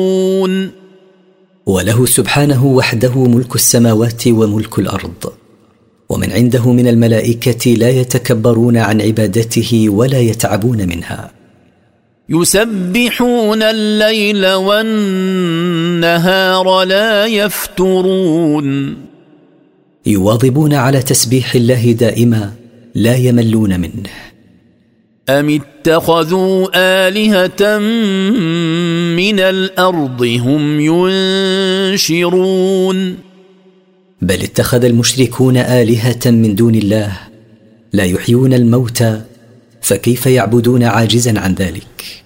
وله سبحانه وحده ملك السماوات وملك الأرض، ومن عنده من الملائكة لا يتكبرون عن عبادته ولا يتعبون منها. يسبحون الليل والنهار لا يفترون. يواظبون على تسبيح الله دائما لا يملون منه. أم اتخذوا آلهة من الأرض هم ينشرون. بل اتخذ المشركون آلهة من دون الله لا يحيون الموتى، فكيف يعبدون عاجزا عن ذلك؟